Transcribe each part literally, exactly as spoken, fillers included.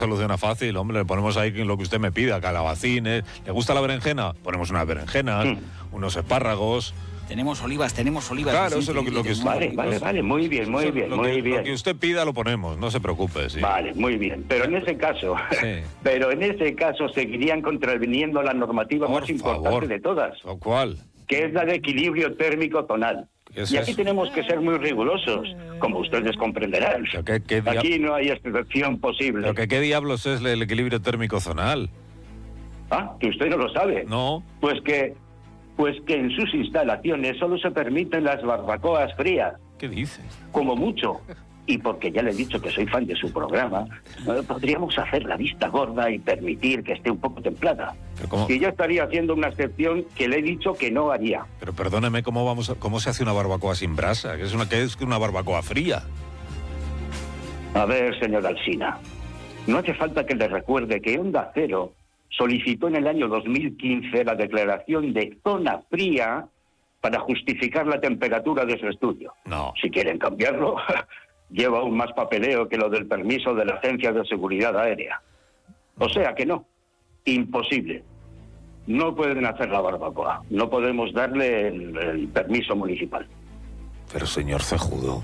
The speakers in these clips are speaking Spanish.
Soluciona fácil, hombre, le ponemos ahí lo que usted me pida, calabacines. ¿Le gusta la berenjena? Ponemos unas berenjenas, mm. unos espárragos. Tenemos olivas, tenemos olivas. Claro, eso es lo que, lo que usted... Vale, vale, vale, muy bien, muy bien, lo muy que, bien. Lo que usted pida lo ponemos, no se preocupe. Sí. Vale, muy bien, pero en ese caso, sí. pero en ese caso seguirían contraviniendo la normativa Por más importante favor. de todas. ¿Cuál? Que es la de equilibrio térmico tonal. Y aquí eso? tenemos que ser muy rigurosos, como ustedes comprenderán. ¿Qué, qué aquí no hay excepción posible. ¿Pero que, qué diablos es el equilibrio térmico zonal? Ah, que usted no lo sabe. No. Pues que, pues que en sus instalaciones solo se permiten las barbacoas frías. ¿Qué dices? Como mucho. Y porque ya le he dicho que soy fan de su programa, eh, podríamos hacer la vista gorda y permitir que esté un poco templada. Y yo estaría haciendo una excepción que le he dicho que no haría. Pero perdóneme, ¿cómo vamos a, cómo se hace una barbacoa sin brasa? ¿Qué es una, qué es una barbacoa fría? A ver, señor Alsina, no hace falta que le recuerde que Onda Cero solicitó en el año dos mil quince la declaración de zona fría para justificar la temperatura de su estudio. No. Si quieren cambiarlo... lleva aún más papeleo que lo del permiso de la Agencia de Seguridad Aérea. O sea que no, imposible. No pueden hacer la barbacoa, no podemos darle el, el permiso municipal. Pero señor Cejudo,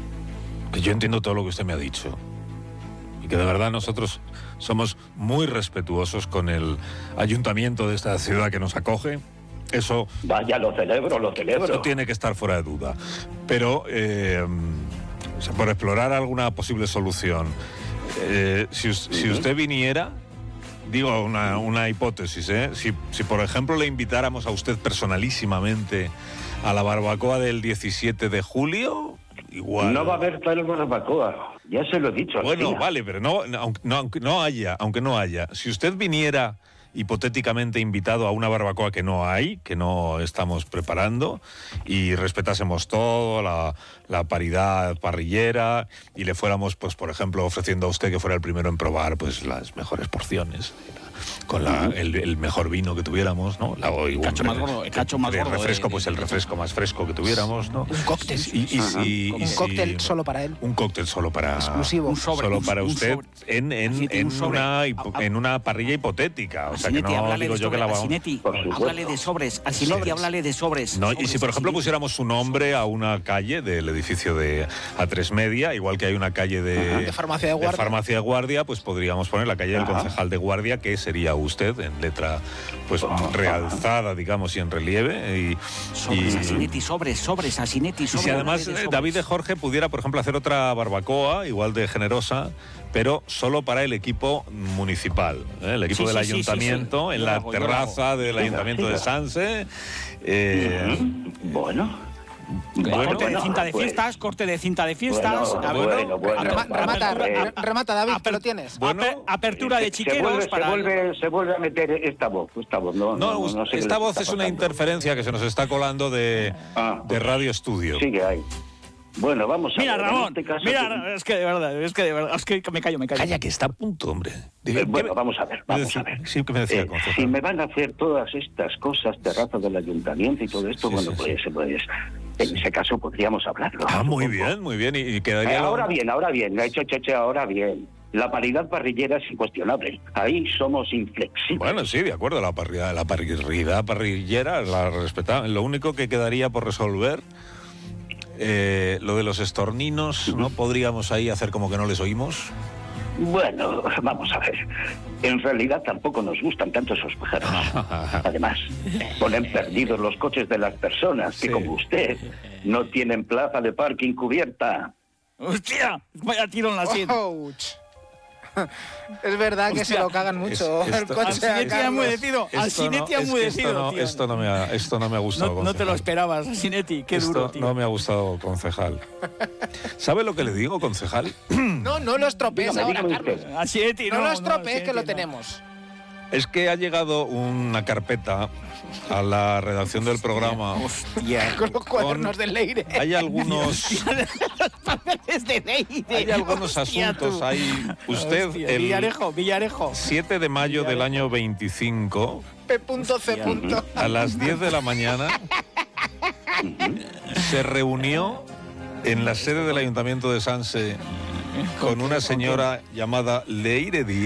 que yo entiendo todo lo que usted me ha dicho y que de verdad nosotros somos muy respetuosos con el ayuntamiento de esta ciudad que nos acoge. Eso... Vaya, lo celebro, lo celebro. Eso tiene que estar fuera de duda. Pero... Eh, O sea, por explorar alguna posible solución. Eh, si, si usted viniera, digo una, una hipótesis, ¿eh? Si, si por ejemplo le invitáramos a usted personalísimamente a la barbacoa del diecisiete de julio, igual... No va a haber tal barbacoa, ya se lo he dicho. Bueno, Alcina. vale, pero no, no, no, aunque no haya, aunque no haya, si usted viniera... hipotéticamente invitado a una barbacoa que no hay, que no estamos preparando, y respetásemos todo, la, la paridad parrillera, y le fuéramos, pues por ejemplo, ofreciendo a usted que fuera el primero en probar pues las mejores porciones, con la, el, el mejor vino que tuviéramos, ¿no? La, el cacho más gordo, el cacho más el gordo. refresco, de, pues el de, refresco más fresco que tuviéramos, ¿no? Un cóctel. Y, y, y, y, un y, cóctel y, solo para él. Un cóctel solo para... Exclusivo. Un sobre, solo un, para un usted sobre. en, en, Asinetti, en, un sobre. una, A, a, en una parrilla hipotética. O sea que no digo yo que la vamos... Asinetti, háblale de sobres. Asinetti, háblale de sobres. No, sobres, y si por ejemplo Asinetti. pusiéramos su nombre a una calle del edificio de A tres Media, igual que hay una calle de, de farmacia de guardia, de farmacia de guardia, pues podríamos poner la calle del Ajá. concejal de guardia, que sería usted en letra pues realzada, digamos, y en relieve. Y, sobres, y, Asinetti, sobres, sobres, Asinetti, sobres. Y si además de sobres. David de Jorge pudiera, por ejemplo, hacer otra barbacoa, igual de generosa, pero solo para el equipo municipal, ¿eh? El equipo sí, del sí, ayuntamiento, sí, sí. en Yo la hago, terraza del Venga, ayuntamiento venga. de Sanse. Eh, uh-huh. Bueno... Bueno, corte bueno, de cinta de pues, fiestas, corte de cinta de fiestas. Bueno, a ver, bueno, bueno, Rema- bueno, remata, bueno, re- remata, David, que lo tienes. Bueno, Aper- apertura de se chiqueros vuelve, para... se, vuelve, se vuelve a meter esta voz, esta voz. No, No, no, no, no sé esta qué voz les es está una pasando. interferencia que se nos está colando de, Ah, de Radio Estudio. Sigue ahí. Bueno, vamos a Mira, ver. Ramón, en este caso, mira, es que de verdad, es que de verdad, es que me callo, me callo. Calla, que está a punto, hombre. Eh, bueno, vamos a ver, vamos decía, a ver. Sí, que me decía, Eh, concejal. si me van a hacer todas estas cosas, terraza del ayuntamiento y todo esto, Sí, bueno, sí, pues, sí. pues en ese caso podríamos hablarlo. Ah, muy supongo. bien, muy bien. Y, y Eh, quedaría... ahora bien, ahora bien, hecho, hecho, hecho, ahora bien. La paridad parrillera es incuestionable. Ahí somos inflexibles. Bueno, sí, de acuerdo, la parrilla, la parrilla parrillera, la respetamos. Lo único que quedaría por resolver, eh, lo de los estorninos, ¿no podríamos ahí hacer como que no les oímos? Bueno, vamos a ver. En realidad tampoco nos gustan tanto esos pájaros. Además, ponen perdidos los coches de las personas que, Sí. como usted, no tienen plaza de parking cubierta. ¡Hostia! Vaya tiro en la sien. Ouch. Es verdad que Hostia. se lo cagan mucho. Es- el esto- coche a Asinetti ha Carlos. enmudecido. Esto Asinetti ha no, es que esto enmudecido, no, tío. esto no me ha, esto no me ha gustado, No, no te lo concejal. esperabas, Asinetti. Qué Esto duro, tío. no me ha gustado, concejal. ¿Sabe lo que le digo, concejal? No, no lo estropees Dígame, ahora, dígame Carlos. usted. Asinetti, No, no. lo estropees, Asinetti, que lo no. tenemos. Es que ha llegado una carpeta a la redacción del programa. Hostia. Con los cuadernos del Leire. Hay algunos, Papeles de Leire. hay algunos Hostia, asuntos tú. ahí. Usted, Hostia, el Villarejo, Villarejo. siete de mayo del año veinticinco, P C. a las diez de la mañana, se reunió en la sede del Ayuntamiento de Sanse con una señora llamada Leire Díaz.